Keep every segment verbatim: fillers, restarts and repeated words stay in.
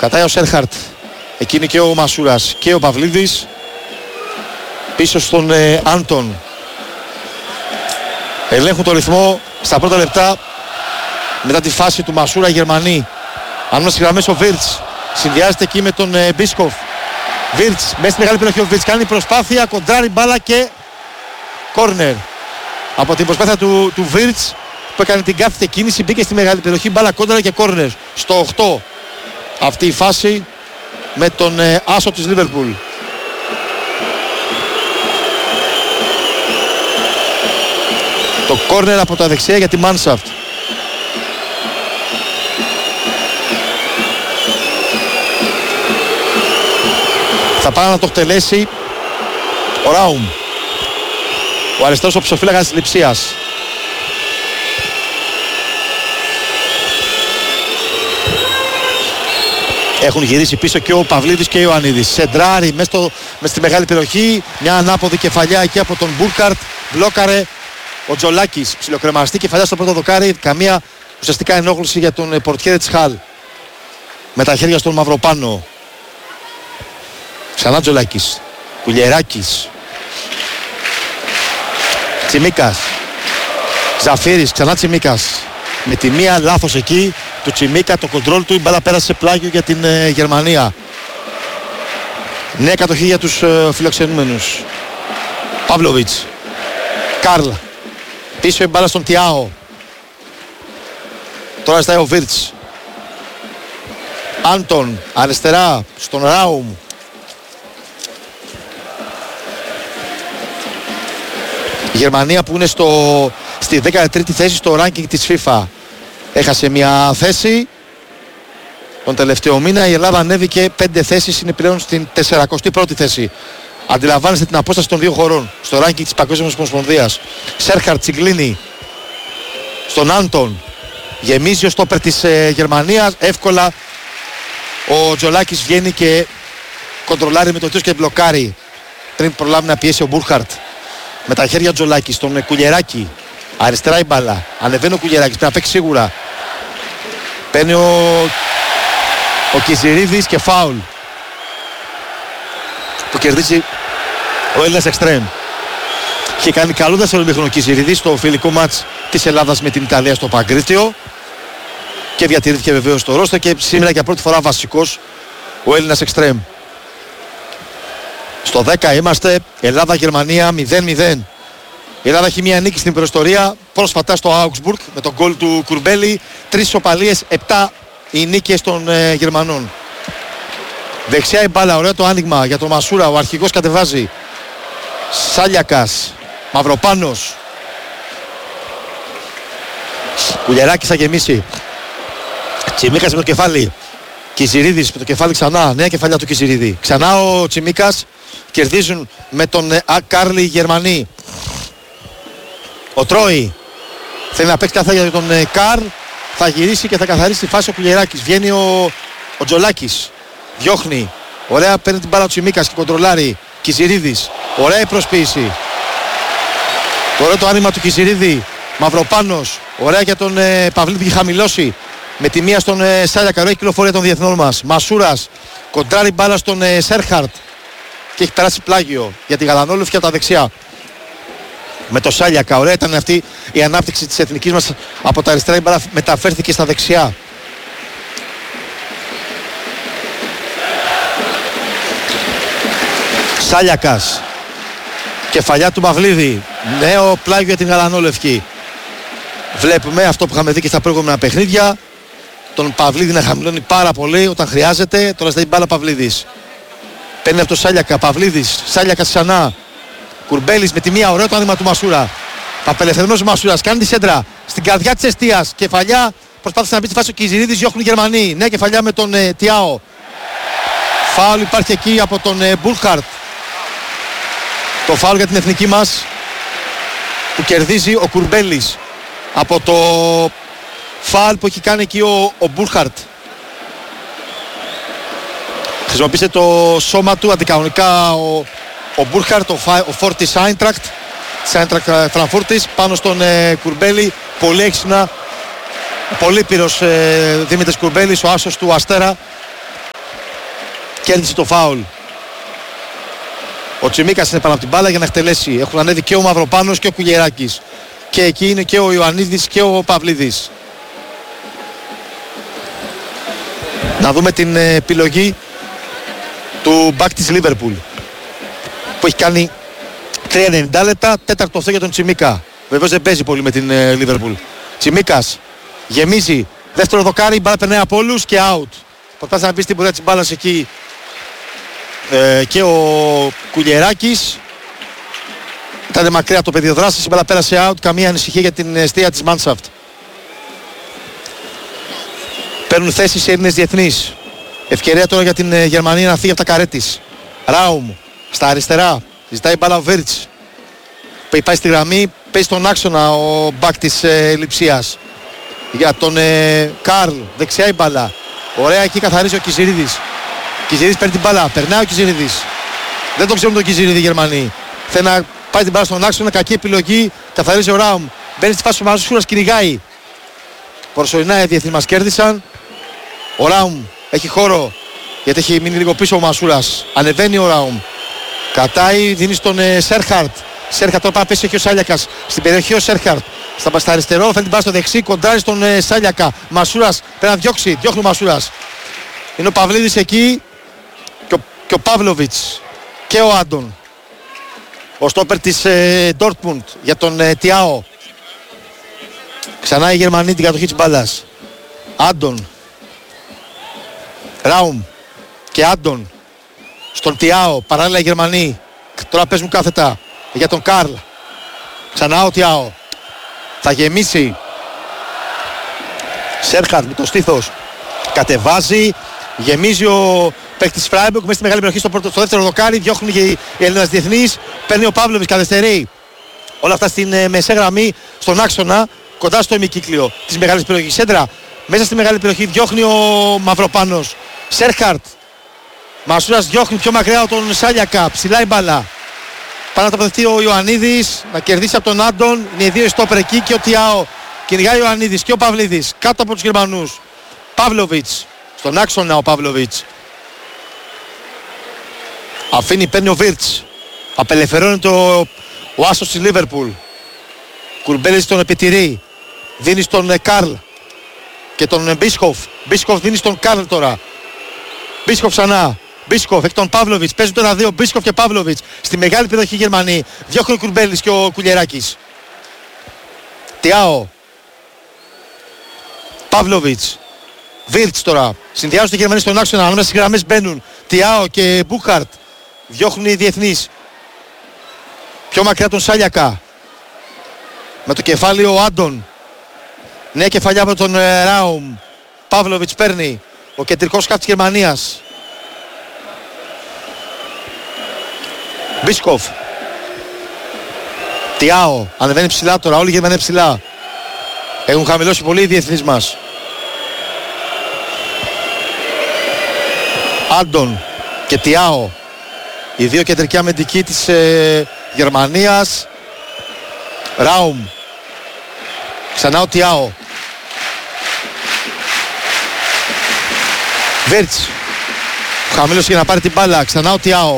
Κατάει ο Σέρχαρτ. Εκείνη και ο Μασούρας και ο Παυλίδης. Πίσω στον ε, Άντον. Ελέγχουν το ρυθμό στα πρώτα λεπτά. Μετά τη φάση του Μασούρα οι Γερμανοί. Αν μας γραμμές ο Βίρτς. Συνδυάζεται εκεί με τον ε, Μπίσκοφ. Βίρτς μέσα στη μεγάλη περιοχή. Ο Βίρτς κάνει προσπάθεια. Κοντράρει μπάλα και κόρνερ. Από την προσπάθεια του, του Βίρτς που έκανε την κάθετη κίνηση. Μπήκε στη μεγάλη περιοχή. Μπάλα κόντρα και κόρνερ. Στο οκτώ. Αυτή η φάση με τον ε, άσο της Λίβερπουλ. Το κόρνερ από τα δεξιά για τη Μάνσαφτ. Θα πάει να το εκτελέσει ο Ράουμ. Ο αριστερός οψοφύλακας της Λειψίας. Έχουν γυρίσει πίσω και ο Παυλίδης και ο Ιωαννίδης. Σεντράρι μέσα, στο, μέσα στη μεγάλη περιοχή. Μια ανάποδη κεφαλιά εκεί από τον Μπούρκαρτ. Μπλόκαρε ο Τζολάκης. Ψιλοκρεμαστή κεφαλιά στο πρώτο δοκάρι. Καμία ουσιαστικά ενόχληση για τον πορτιέρε της Χαλ. Με τα χέρια στον Μαυροπάνο. Ξανά Τζολάκης. Κουλιεράκης. Τσιμίκας. Ζαφύρης. Ξανά Τσιμίκας. Με τη μία λάθος εκεί του Τσιμίκα, το κοντρόλ του, η μπάλα πέρασε σε πλάγιο για την ε, Γερμανία. Νέα κατοχή για τους ε, φιλοξενούμενους. Παύλοβιτς. Καρλ. Πίσω η μπάλα στον Τιάο. Τώρα στάει ο Βίρτς. Άντον. Αριστερά στον Ράουμ. Η Γερμανία που είναι στο, στη δέκατη τρίτη θέση στο ranking της FIFA. Έχασε μια θέση τον τελευταίο μήνα. Η Ελλάδα ανέβηκε πέντε θέσεις, είναι πλέον στην σαράντα πρώτη θέση. Αντιλαμβάνεστε την απόσταση των δύο χωρών στο ranking της Παγκόσμιας Ομοσπονδίας. Σέρχαρτ, Τσιγκλίνι στον Άντον. Γεμίζει ο στόπερ της ε, Γερμανίας. Εύκολα ο Τζολάκης βγαίνει και κοντρολάρει με το τύχο και μπλοκάρει πριν προλάβει να πιέσει ο Μπούρχαρτ. Με τα χέρια Τζολάκη στον Κουλιεράκη. Αριστερά η μπάλα. Ανεβαίνει ο Κουλιεράκης. Πρέπει να παίξει σίγουρα. Παίρνει ο, ο Κιζιρίδης και φάουλ. Που κερδίζει ο Έλληνας εξτρέμ. Είχε κάνει καλό δεύτερο ημίχρονο ο Κιζιρίδης στο φιλικό μάτς της Ελλάδας με την Ιταλία στο Παγκρίτιο. Και διατηρήθηκε βεβαίως στο ρόστερ και σήμερα για πρώτη φορά βασικός ο Έλληνας εξτρέμ. Στο δέκα είμαστε. Ελλάδα-Γερμανία μηδέν μηδέν. Η Ελλάδα έχει μία νίκη στην προϊστορία πρόσφατα στο Augsburg με τον γκολ του Κουρμπέλη. Τρεις ισοπαλίες, επτά οι νίκες των ε, Γερμανών. Δεξιά η μπάλα, ωραίο το άνοιγμα για τον Μασούρα. Ο αρχηγός κατεβάζει. Σάλιακας, Μαυροπάνος. Κουλιεράκης θα γεμίσει. Τσιμίκας με το κεφάλι. Κιζιρίδης με το κεφάλι ξανά. Νέα κεφαλιά του Κιζιρίδη. Ξανά ο Τσιμίκας. Κερδίζουν με τον ε, Κάρλι οι Γερμανοί. Ο Τρόι θέλει να παίξει καθαρά για τον ε, Καρ. Θα γυρίσει και θα καθαρίσει τη φάση ο Κουλιεράκης. Βγαίνει ο, ο Τζολάκης. Διώχνει. Ωραία, παίρνει την μπάλα του Τσιμίκας και κοντρολάρει. Κιζιρίδης. Ωραία η προσποίηση. Το ωραίο το άνοιγμα του Κιζιρίδη. Μαυροπάνος. Ωραία για τον ε, Παυλίδη και χαμηλώσει. Με τη μία στον ε, Σάλιακα. Ωραία κυκλοφορία των διεθνών μας. Μασούρας. Κοντράρει μπάλα στον ε, Σέρχαρτ. Και έχει περάσει πλάγιο για τη γαλανόλευκη από τα δεξιά. Με το Σάλιακα. Ωραία ήταν αυτή η ανάπτυξη της εθνικής μας από τα αριστερά. Η μπάλα μεταφέρθηκε στα δεξιά. Σάλιακας. Κεφαλιά του Μαυλίδη. Νέο πλάγιο για την γαλανόλευκη. Βλέπουμε αυτό που είχαμε δει και στα προηγούμενα παιχνίδια. Τον Παυλίδη να χαμηλώνει πάρα πολύ όταν χρειάζεται. Τώρα στέλνει μπάλα Παυλίδης. Παίρνει από το Σάλιακα. Παυλίδης. Σάλιακας ξανά. Κουρμπέλης με τη μία, ωραίο το άνοιγμα του Μασούρα. Απελευθερωμένος ο Μασούρας. Κάνει τη σέντρα στην καρδιά της εστίας. Κεφαλιά. Προσπάθησε να μπει στη φάση ο Κιζιρίδης. Διώχνουν οι Γερμανοί. Νέα κεφαλιά με τον ε, Τιάο. Φάουλ υπάρχει εκεί από τον ε, Μπούρχαρτ. Το φάουλ για την εθνική μας που κερδίζει ο Κουρμπέλης από το φάουλ που έχει κάνει εκεί ο, ο Μπούρχαρτ. Χρησιμοποίησε το σώμα του αντικανονικά ο, ο Μπούρχαρτ, ο, ο φόρ της Άιντρακτ της Άιντρακτ Φραγκφούρτης πάνω στον ε, Κουρμπέλη. Πολύ έξυπνα, πολύ πύρος ε, Δημήτρης Κουρμπέλης, ο άσος του Αστέρα. κέρδισε το φάουλ. Ο Τσιμίκας είναι πάνω από την μπάλα για να εκτελέσει. Έχουν ανέβει και ο Μαυροπάνος και ο Κουλιεράκης. Και εκεί είναι και ο Ιωαννίδης και ο Παυλίδης. Να δούμε την επιλογή του μπακ της Λίβερπουλ που έχει κάνει τρία ενενήντα λεπτά, τέταρτο αυτό για τον Τσιμίκα. Βεβαίως δεν παίζει πολύ με την Λίβερπουλ. Τσιμίκας γεμίζει, δεύτερο δοκάρι, η μπάλα περνάει από όλους και out. Προσπάθησε να μπει στην πορεία της μπάλας εκεί ε, και ο Κουλιεράκης. Ήταν μακριά το πεδίο δράσης, η μπάλα πέρασε out, καμία ανησυχία για την αιστεία της Μάνσαφτ. Παίρνουν θέση σε Έλληνες διεθνείς. Ευκαιρία τώρα για την Γερμανία να φύγει από τα καρέ της. Ράουμ στα αριστερά, ζητάει μπάλα ο Βίρτς. Πάει στη γραμμή, παίζει στον άξονα ο μπακ της ε, Λειψίας. Για τον ε, Καρλ, δεξιά η μπάλα. Ωραία, εκεί καθαρίζει ο Κιζιρίδης. Κιζιρίδης παίρνει την μπάλα, περνάει ο Κιζιρίδης. Δεν τον ξέρουν τον Κιζιρίδη οι Γερμανοί. Θέλει να πάει την μπάλα στον άξονα, κακή επιλογή. Καθαρίζει ο Ράουμ. Μπαίνει στη φάση του Μασούρας, κυνηγάει. Προσωρινά οι διεθνείς μας κέρδισαν. Ο Ράουμ έχει χώρο γιατί έχει μείνει λίγο πίσω ο Μασούρας. Ανεβαίνει ο Ράουμ. Κρατάει, δίνει στον ε, Σέρχαρτ. Σέρχαρτ τώρα πάει πέσει, έχει ο Σάλιακας. Στην περιοχή ο Σέρχαρτ. Στα, στα αριστερό, φέρνει την μπάλα στο δεξί, κοντράρει στον ε, Σάλιακα. Μασούρας πρέπει να διώξει, διώχνει ο Μασούρας. Είναι ο Παυλίδης εκεί και ο, και ο Παύλοβιτς και ο Άντων. Ο στόπερ της ε, Ντόρτμουντ για τον ε, Τιάο. Ξανά η Γερμανοί την κατοχή της μπάλας. Άντων. Ράουμ και Άντων. Στον Τιάο, παράλληλα οι Γερμανοί. Τώρα παίζουν κάθετα για τον Καρλ. Ξανά ο Τιάο. Θα γεμίσει. Σέρχαρτ με το στήθος. Κατεβάζει. Γεμίζει ο παίκτης Φράιμπουργκ μέσα στη μεγάλη περιοχή στο, πρώτο, στο δεύτερο δοκάρι. Διώχνουν και οι Έλληνες διεθνείς. Παίρνει ο Παύλοβιτς καθυστερεί. Όλα αυτά στην ε, μεσαία γραμμή, στον άξονα, κοντά στο ημικύκλιο της μεγάλης περιοχής. Σέντρα. Μέσα στη μεγάλη περιοχή διώχνει ο Μαυροπάνος. Σέρχαρτ. Μασούρας διώχνει πιο μακριά τον Σάλιακα. Ψηλά η μπάλα. Πάνω να τοποθετεί ο Ιωαννίδης. Να κερδίσει από τον Άντων. Είναι οι δύο στόπερ εκεί και ο Τιάο. Κυνηγάει ο Ιωαννίδης και ο Παυλίδης. Κάτω από τους Γερμανούς. Παύλοβιτς. Στον άξονα ο Παύλοβιτς. Αφήνει, παίρνει ο Βίρτς. Απελευθερώνεται ο, ο άσος της Λίβερπουλ. Κουρμπέλης τον επιτηρεί. Δίνει στον Καρλ. Και τον Μπίσκοφ. Μπίσκοφ δίνει στον Καρλ τώρα. Μπίσκοφ ξανά. Μπίσκοφ έχει τον Παύλοβιτς. Παίζουν τώρα δύο Μπίσκοφ και Παύλοβιτς. Στη μεγάλη περιοχή Γερμανοί. Διώχνει ο Κουρμπέλης και ο Κουλιεράκης. Τιάο. Παύλοβιτς. Βίρτς τώρα. Συνδυάζονται οι Γερμανοί στον άξονα. Ανάμεσα στις γραμμές μπαίνουν Τιάο και Μπούχαρτ. Διώχνουν οι διεθνείς. Πιο μακριά τον Σάλιακα. Με το κεφάλι ο Άντων. Νέα κεφαλιά από τον ε, Ράουμ. Παύλοβιτς παίρνει. Ο κεντρικός χαφ της Γερμανίας. Μπίσκοφ. Τιάο. Ανεβαίνει ψηλά τώρα. Όλοι οι Γερμανοί ψηλά. Έχουν χαμηλώσει πολύ οι διεθνείς μας. Άντων και Τιάο. Οι δύο κεντρικοί αμυντικοί της ε, Γερμανίας. Ράουμ. Ξανά ο Τιάο. Βίρτς. Χαμήλωσε για να πάρει την μπάλα. Ξανά ο Τιάο.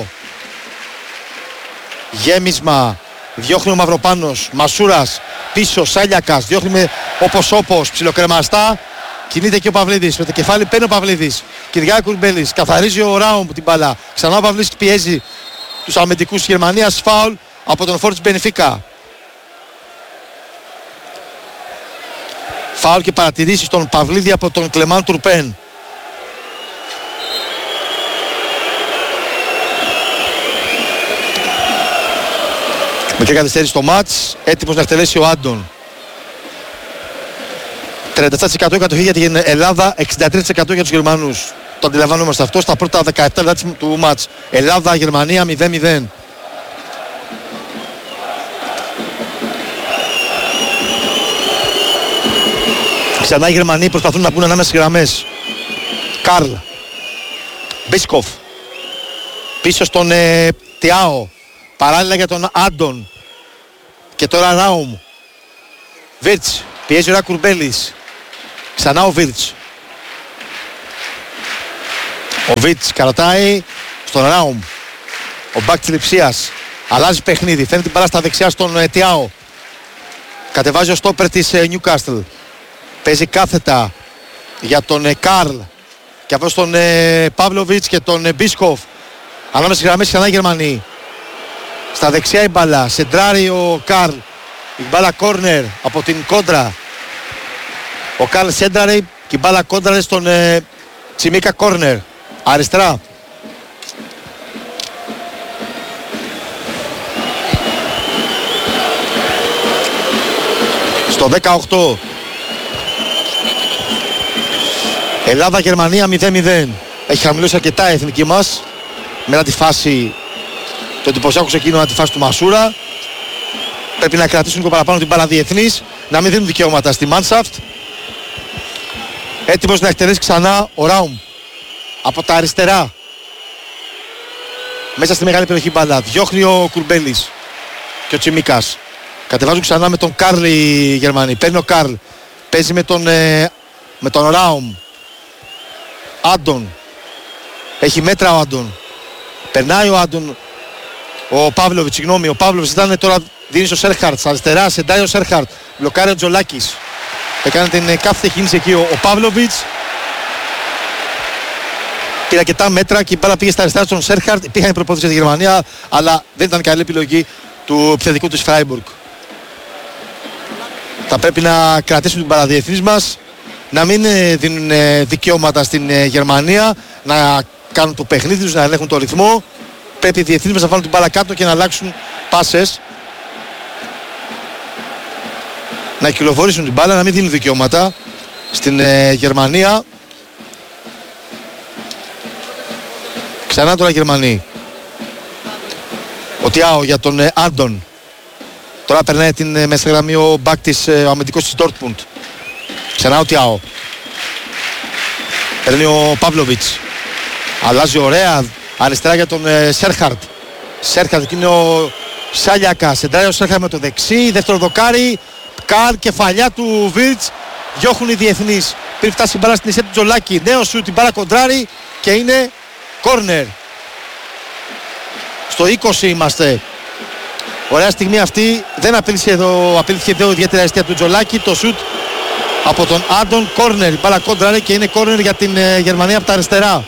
Γέμισμα. Διώχνει ο Μαυροπάνος. Μασούρας. Πίσω. Σάλιακας. Διώχνει με όπως όπως. Ψιλοκρεμαστά. Κινείται και ο Παυλίδης. Με το κεφάλι παίρνει ο Παυλίδης. Κυριακά Κουρμπέλης. Καθαρίζει ο Ράουμ την μπάλα. Ξανά ο Παυλίδης πιέζει τους αμυντικούς της Γερμανίας. Φάουλ από τον φόρ της Μπενφίκα. Φάουλ και παρατηρήσεις στον Παυλίδη από τον Κλεμάν Τουρπέν. Μικρή καθυστέρηση στο μάτς, έτοιμος να εκτελέσει ο Άντων. τριάντα επτά τοις εκατό κατοχή για την Ελλάδα, εξήντα τρία τοις εκατό για τους Γερμανούς. Το αντιλαμβανόμαστε αυτό στα πρώτα δεκαεπτά λεπτά του μάτς. Ελλάδα-Γερμανία μηδέν μηδέν. Ξανά οι Γερμανοί προσπαθούν να μπουν ανάμεσα στις γραμμές. Καρλ. Μπίσκοφ. Πίσω στον ε, Τιάο. Παράλληλα για τον Άντων. Και τώρα Ράουμ. Βίρτς. Πιέζει ο Ρακουρμπέλης. Ξανά ο Βίρτς. Ο Βίτς κρατάει στον Ράουμ. Ο μπακ της Λειψίας αλλάζει παιχνίδι. Φέρνει την μπάλα στα δεξιά στον ε, Τιάο. Κατεβάζει ο στόπερ της ε, Newcastle. Παίζει κάθετα για τον ε, Καρλ. Και από τον ε, Παύλοβιτς και τον ε, Μπίσκοφ. Ανάμεσα στις γραμμές ξανά οι Γερμανοί. Στα δεξιά η μπάλα. Σεντράρει ο Καρλ. Η μπάλα κόρνερ από την κόντρα. Ο Καρλ σέντραρε και η μπάλα κόντραρε στον ε, Τσιμίκα κόρνερ. Αριστερά. Στο δεκαοκτώ. Ελλάδα-Γερμανία μηδέν μηδέν. Έχει χαμηλώσει αρκετά η εθνική μας. Μετά τη φάση, το εντυπωσιακό ξεκίνημα τη φάση του Μασούρα. Πρέπει να κρατήσουν και παραπάνω την μπάλα διεθνής. Να μην δίνουν δικαιώματα στη Μάνσαφτ. Έτοιμος να εκτελέσει ξανά ο Ράουμ. Από τα αριστερά. Μέσα στη μεγάλη περιοχή μπάλα. Διώχνει ο Κουρμπέλης και ο Τσιμίκας. Κατεβάζουν ξανά με τον Καρλ οι Γερμανοί. Παίρνει ο Καρλ. Παίζει με τον, ε, με τον Ράουμ. Άντων. Έχει μέτρα ο Άντων. Περνάει ο Άντων. Ο Παύλοβιτς, συγγνώμη. Ο Παύλοβιτς ήταν τώρα. Δίνει στο Σέρχαρτ. Στα αριστερά σεντάει ο Σέρχαρτ. Μπλοκάρει ο Τζολάκης. Έκανε την κάθε κίνηση εκεί ο, ο Παύλοβιτς. Πήρε αρκετά μέτρα και η μπάλα πήγε στα αριστερά στον Σέρχαρτ. Υπήρχαν οι προπόθεση για τη Γερμανία, αλλά δεν ήταν καλή επιλογή του επιθετικού της Φράιμπουργκ. Θα πρέπει να κρατήσουμε την παραδιεθνής μας, να μην δίνουν δικαιώματα στην Γερμανία, να κάνουν το παιχνίδι τους, να ελέγχουν το ρυθμό. Πρέπει οι διεθνείς μας να βάλουν την μπάλα κάτω και να αλλάξουν πάσες. Να κυκλοφορήσουν την μπάλα, να μην δίνουν δικαιώματα στην ε, Γερμανία. Ξανά τώρα Γερμανοί. Ο Τιάο για τον ε, Άντων. Τώρα περνάει την ε, μέσα γραμμή ο μπακ της, ε, ο αμυντικός της Dortmund. Ξανά ο Τιάο. Παίρνει ο Παύλοβιτς. Αλλάζει ωραία αριστερά για τον ε, Σέρχαρτ. Σέρχαρτ και είναι ο Σάλιακα. Σεντράει ο Σέρχαρτ με το δεξί. Δεύτερο δοκάρι. Καρ, κεφαλιά του Βίρτς. Διώχνουν οι διεθνείς. Πριν φτάσει η μπάλα στην ισιά του Τζολάκη. Νέο σου την μπάλα κοντράρει και είναι κόρνερ. Στο είκοσι είμαστε. Ωραία στιγμή αυτή. Δεν απείλησε εδώ, απείλησε εδώ ιδιαίτερα αιστεία του Τζολάκη. Το σουτ από τον Άντων. Κόρνερ. Η μπάλα κοντράρει και είναι κόρνερ για την ε, Γερμανία από τα αριστερά.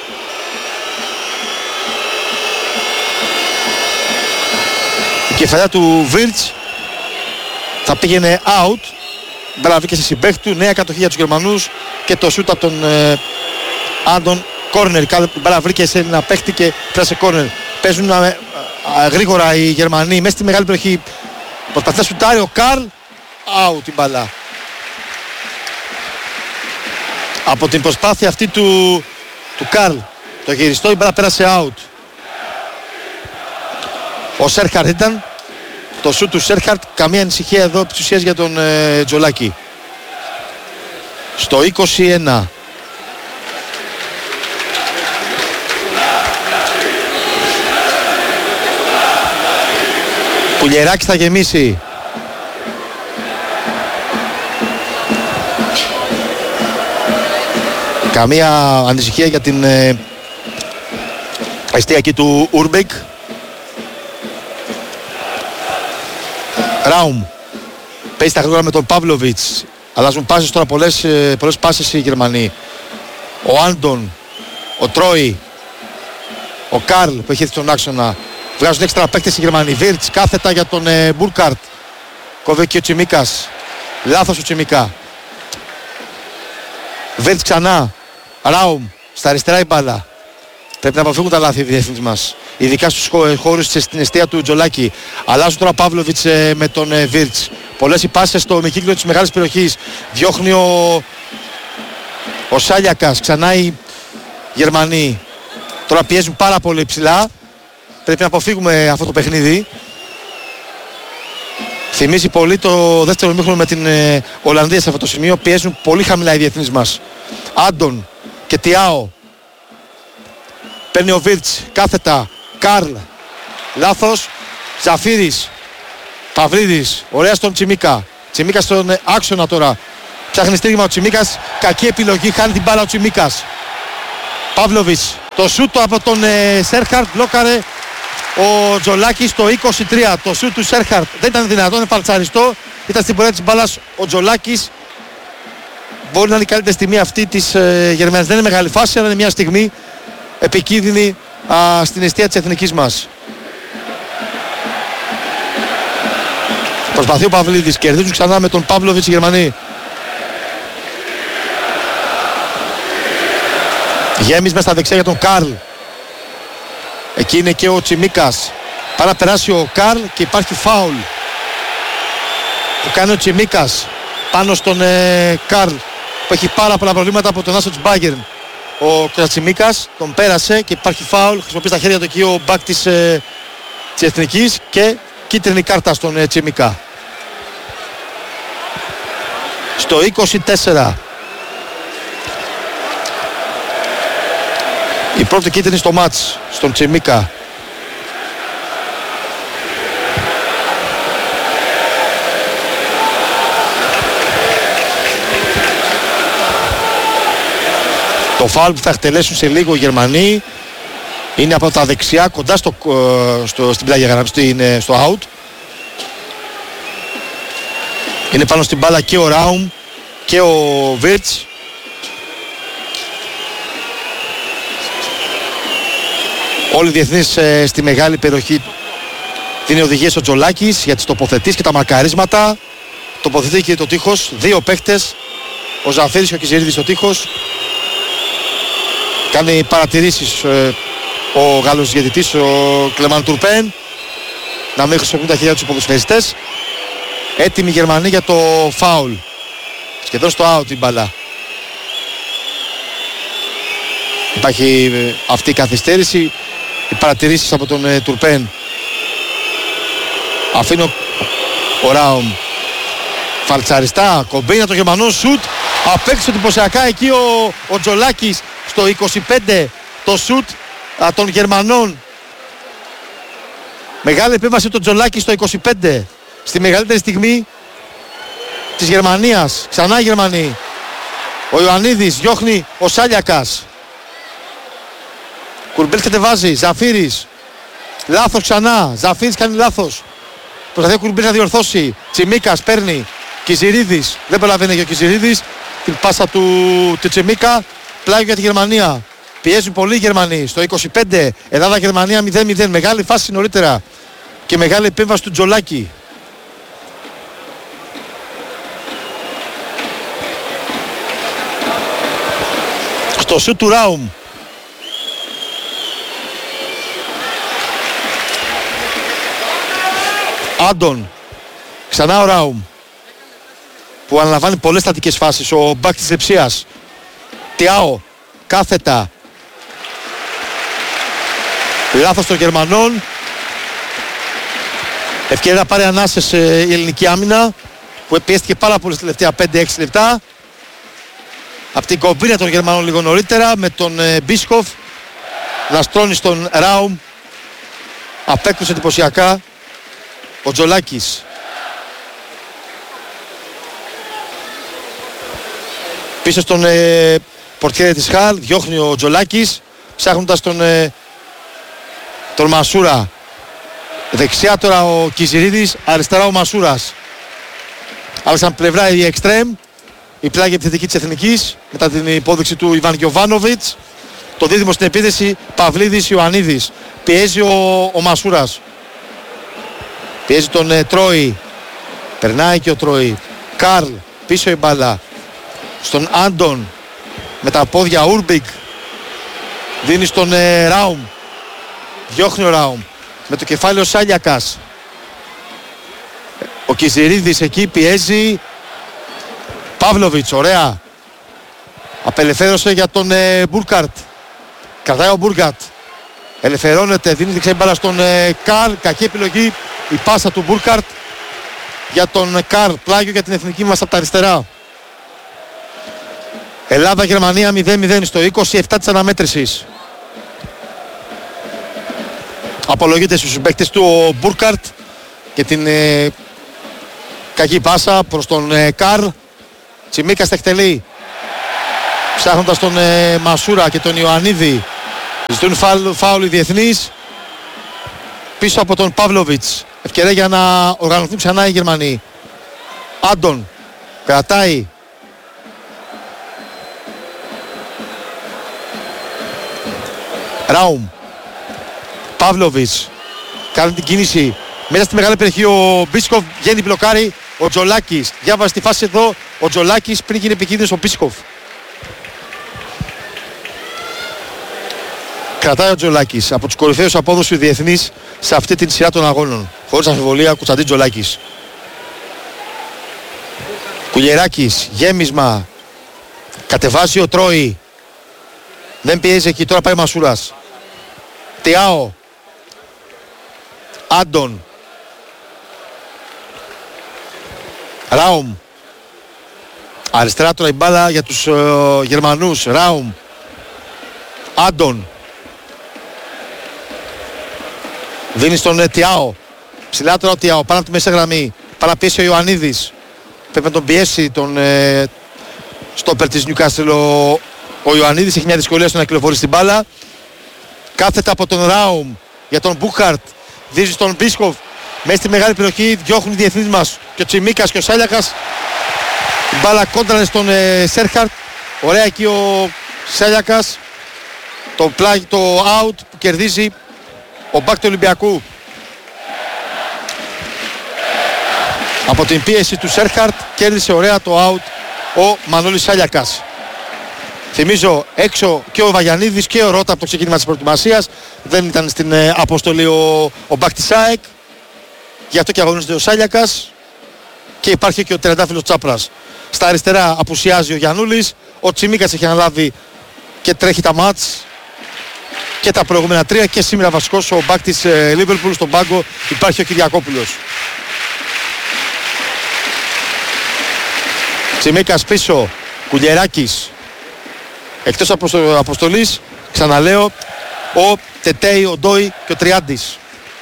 Η κεφαλιά του Βίρτς θα πήγαινε out. Μπάλα βρήκε σε συμπαίχτη του. Νέα κατοχή για τους Γερμανούς. Και το σούτ από τον ε, Άντων. Κόρνερ. Κάθε μπάλα βρήκε σε ένα παίχτη και πέρασε κόρνερ. Παίζουν α, α, γρήγορα οι Γερμανοί. Μέσα στη μεγάλη περιοχή. Προσπαθεί να σουτάρει ο Καρλ. Out την μπάλα. Από την προσπάθεια αυτή του, του Καρλ. Το γυριστό η μπάλα πέρασε out. Ο Σέρχαρτ ήταν. Το σουτ του Σέρχαρτ, καμία ανησυχία εδώ επί της ουσίας για τον ε, Τζολάκη. Στο είκοσι ένα. Πουλιεράκης θα γεμίσει. Καμία ανησυχία για την ε, αιστεία του Ούρμπεκ. Ράουμ. Παίζει τα γρήγορα με τον Παύλοβιτς. Αλλάζουν πάσες τώρα, πολλές, πολλές πάσες οι Γερμανοί. Ο Άντων, ο Τρόι, ο Καρλ που έχει έρθει στον άξονα. Βγάζουν έξτρα παίκτες οι Γερμανοί. Βίρτς κάθετα για τον ε, Μπουρκαρτ. Κόβε και ο Τσιμίκας. Λάθος ο Τσιμίκα. Βίρτς ξανά. Ράουμ. Στα αριστερά η μπάλα. Πρέπει να αποφύγουν τα λάθη οι διεθνείς μας. Ειδικά στους χώρους στην αιστεία του Τζολάκη. Αλλάζουν τώρα Παύλοβιτς ε, με τον ε, Βίρτς. Πολλές οι πάσες στο μηκύκλιο της μεγάλης περιοχής. Διώχνει ο, ο Σάλιακας. Ξανά οι Γερμανοί. Τώρα πιέζουν πάρα πολύ ψηλά. Πρέπει να αποφύγουμε αυτό το παιχνίδι. Θυμίζει πολύ το δεύτερο ημίχρονο με την ε, Ολλανδία σε αυτό το σημείο. Πιέζουν πολύ χαμηλά οι διεθνείς μας. Άντων και Τιάο. Παίρνει ο Βίρτς, κάθετα, Καρλ, λάθος, Ζαφύρης, Παυρίδης, ωραία στον Τσιμίκα. Τσιμίκα στον άξονα τώρα. Ψάχνει στήριγμα ο Τσιμίκας, κακή επιλογή, χάνει την μπάλα ο Τσιμίκας. Παύλοβιτς, το σούτ από τον ε, Σέρχαρτ, μπλόκαρε ο Τζολάκης στο είκοσι τρία. Το σούτ του Σέρχαρτ δεν ήταν δυνατόν, είναι φαλτσαριστό, ήταν στην πορεία της μπάλας ο Τζολάκης. Μπορεί να είναι η καλύτερη στιγμή αυτή της ε, Γερμανίας. Δεν είναι μεγάλη φάση, αλλά είναι μια στιγμή επικίνδυνη α, στην εστία της εθνικής μας. Προσπαθεί ο Παυλίδης, κερδίζουν ξανά με τον Παύλοβιτς οι Γερμανοί. Γέμις μέσα στα δεξιά για τον Καρλ. Εκεί είναι και ο Τσιμίκας. Πάει να περάσει ο Καρλ και υπάρχει φάουλ που κάνει ο Τσιμίκας πάνω στον ε, Καρλ, που έχει πάρα πολλά προβλήματα από τον άσο της Μπάγερν. Ο Τσιμίκας τον πέρασε και υπάρχει φάουλ. Χρησιμοποιεί στα χέρια του εκεί ο μπακ της, ε, της Εθνικής και κίτρινη κάρτα στον ε, Τσιμίκα. Στο είκοσι τέσσερα. Η πρώτη κίτρινη στο μάτς στον Τσιμίκα. Το φάουλ που θα εκτελέσουν σε λίγο οι Γερμανοί είναι από τα δεξιά κοντά στο, στο, στην πλάγια γραμμή, στο out. Είναι πάνω στην μπάλα και ο Ράουμ και ο Βίρτς. Όλοι οι διεθνείς ε, στη μεγάλη περιοχή δίνει οδηγίες ο Τζολάκης για τις τοποθετήσεις και τα μαρκαρίσματα. Τοποθετεί και το τείχος, δύο παίχτες, ο Ζαφύρης και ο Κιζηρίδης στο τείχος. Κάνει παρατηρήσεις ε, ο Γάλλος διαιτητής, ο Κλεμάν Τουρπέν, να μην χρησιμοποιούν τα χέρια τους ποδοσφαιριστές. Έτοιμοι οι Γερμανοί για το φάουλ. Σχεδόν στο out η μπαλά. Υπάρχει ε, αυτή η καθυστέρηση. Οι παρατηρήσεις από τον ε, Τουρπέν. Αφήνει ο, ο Ράουμ φαλτσαριστά, κομπίνα το Γερμανό, σουτ. Απέξω εντυπωσιακά εκεί ο, ο Τζολάκης στο είκοσι πέντε, το σουτ α, των Γερμανών. Μεγάλη επέμβαση του Τζολάκη στο είκοσι πέντε, στη μεγαλύτερη στιγμή της Γερμανίας. Ξανά οι Γερμανοί. Ο Ιωαννίδης διώχνει ο Σάλιακας. Κουρμπέλ κατεβάζει, Ζαφύρης. Λάθος ξανά, Ζαφύρης κάνει λάθος. Προσπαθεί ο Κουρμπέλ να διορθώσει. Τσιμίκας παίρνει, Κιζηρίδης. Δεν προλαβαίνει και ο Κιζηρίδης. Την πάσα του, του Τσιμίκα. Πλάγιο για τη Γερμανία. Πιέζουν πολύ οι Γερμανοί. Στο είκοσι πέντε, Ελλάδα-Γερμανία μηδέν μηδέν. Μεγάλη φάση νωρίτερα. Και μεγάλη επέμβαση του Τζολάκη. Στο σουτ του Ράουμ. Άντων. Ξανά ο Ράουμ, που αναλαμβάνει πολλές στατικές φάσεις. Ο μπακ της δεξιάς. Τιάο. Κάθετα. Λάθος των Γερμανών. Ευκαιρία να πάρει ανάσες ε, η ελληνική άμυνα, που πιέστηκε πάρα πολύ στα τελευταία πέντε έξι λεπτά. Από την κομπίνα των Γερμανών λίγο νωρίτερα, με τον ε, Μπίσκοφ να στρώνει στον Ράουμ. Απέκτησε εντυπωσιακά ο Τζολάκης. Πίσω στον ε, πορτιέρι της Χαλ, διώχνει ο Τζολάκης, ψάχνοντας τον, ε, τον Μασούρα. Δεξιά τώρα ο Κιζηρίδης, αριστερά ο Μασούρας. Άλλαξαν πλευρά η εξτρέμ, η πλάγια επιθετική της Εθνικής, μετά την υπόδειξη του Ιβάν Γιοβάνοβιτς. Το δίδυμο στην επίθεση, Παυλίδης, Ιωαννίδης. Πιέζει ο, ο Μασούρας. Πιέζει τον ε, Τρόι. Περνάει και ο Τρόι. Καρλ, πίσω η μπάλα. Στον Άντων. Με τα πόδια Ούρμπικ. Δίνει στον ε, Ράουμ. Διώχνει ο Ράουμ. Με το κεφάλι ο Σάλιακας. Ο Κιζηρίδης εκεί πιέζει. Παύλοβιτς, ωραία. Απελευθέρωσε για τον ε, Μπούρκαρτ. Κρατάει ο Μπούρκαρτ. Ελευθερώνεται, δίνει δεξιά μπάλα στον ε, Καρλ. Κακή επιλογή η πάσα του Μπούρκαρτ για τον Καρλ. Πλάγιο για την εθνική μας από τα αριστερά. Ελλάδα-Γερμανία μηδέν μηδέν στο είκοσι επτά της αναμέτρησης. Απολογείται στους παίκτες του ο Μπούρκαρτ και την ε, κακή πάσα προς τον ε, Καρλ. Τσιμίκας τα εκτελεί. ψάχνοντας τον ε, Μασούρα και τον Ιωαννίδη. Ζητούν φάουλ, φάουλ οι διεθνείς. Πίσω από τον Παύλοβιτς. Ευκαιρία για να οργανωθούν ξανά οι Γερμανοί. Άντων κρατάει. Ράουμ. Παύλοβιτς κάνει την κίνηση μέσα στη μεγάλη περιοχή. Ο Μπίσκοφ βγαίνει μπλοκάρει. Ο Τζολάκης διάβασε τη φάση εδώ. Ο Τζολάκης πριν γίνει επικίνδυνος ο Μπίσκοφ. Κρατάει ο Τζολάκης από τους κορυφαίους απόδοσους διεθνείς σε αυτή την σειρά των αγώνων. Χωρίς αμφιβολία Κουτσαντή Τζολάκης. Κουλιεράκης, γέμισμα. Κατεβάζει ο Τρόι. Δεν πιέζει εκεί, τώρα πάει ο Μασούρας. Τιάο. Άντων. Ράουμ. Αριστερά τώρα η μπάλα για τους uh, Γερμανούς. Ράουμ. Άντων. Δίνει στον Τιάο. Ψηλά τώρα ο Τιάο. Πάνω από τη μέσα γραμμή. Πάνω να πιέσει ο Ιωαννίδης. Πρέπει να τον πιέσει τον ε, στόπερ της Νιουκάστελ. Ο, ο Ιωαννίδης έχει μια δυσκολία στο να κυκλοφορήσει την μπάλα. Κάθετα από τον Ράουμ για τον Μπούχαρτ. Δίζει στον Μπίσκοφ. Μέσα στη μεγάλη περιοχή διώχνουν οι διεθνείς μας. Και ο Τσιμίκας και ο Σάλιακας. Η μπάλα κόντρανε στον ε, Σέρχαρτ. Ωραία εκεί ο Σάλιακας. Το, πλάγι, το out που κερδίζει ο μπακ του Ολυμπιακού. Από την πίεση του Σέρχαρτ κέρδισε ωραία το out ο Μανώλης Σάλιακας. Θυμίζω έξω και ο Βαγιανίδης και ο Ρώτα από το ξεκίνημα της προετοιμασίας. Δεν ήταν στην ε, αποστολή ο, ο μπακ της ΑΕΚ. Γι' αυτό και αγωνίζεται ο Σάλιακας. Και υπάρχει και ο τριαντάφυλλος Τσάπρας. Στα αριστερά απουσιάζει ο Γιαννούλης. Ο Τσιμίκας έχει αναλάβει και τρέχει τα μάτς. Και τα προηγούμενα τρία και σήμερα βασικός ο μπακ της Λίβερπουλ. Στον πάγκο υπάρχει ο Κυριακόπουλος. Τσιμίκας πίσω, Κουλιεράκης εκτός αποστο... αποστολής, ξαναλέω, ο Τετέι, ο Ντόι και ο Τριάντης.